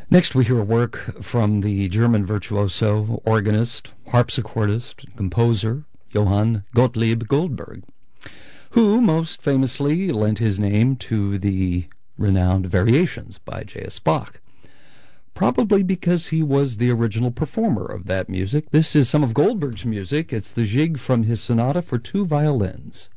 Next we hear a work from the German virtuoso, organist, harpsichordist, and composer Johann Gottlieb Goldberg, who most famously lent his name to the renowned Variations by J.S. Bach. Probably because he was the original performer of that music. This is some of Goldberg's music. It's the Jig from his Sonata for Two Violins.